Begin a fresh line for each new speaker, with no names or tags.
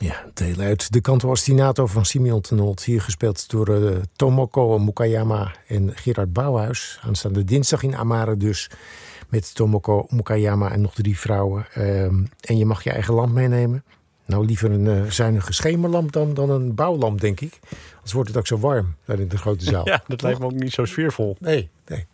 Ja, deel uit de Canto Ostinato van Simeon Tenold. Hier gespeeld door Tomoko Mukayama en Gerard Bouwhuis. Aanstaande dinsdag in Amare dus. Met Tomoko Mukayama en nog 3 vrouwen. En je mag je eigen lamp meenemen. Nou, liever een zuinige schemerlamp dan een bouwlamp, denk ik. Anders wordt het ook zo warm daar in de grote zaal.
Ja, dat lijkt me ook niet zo sfeervol.
Nee.